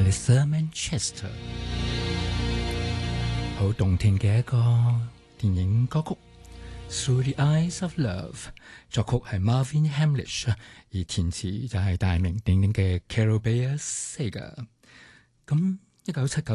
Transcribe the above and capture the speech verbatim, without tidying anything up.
Melissa Manchester， 好動聽嘅一個電影歌曲。Through the Eyes of Love， 作曲係 Marvin Hamlisch， 而填詞就係大名鼎鼎嘅 Carol Bayer Sager。咁一九七九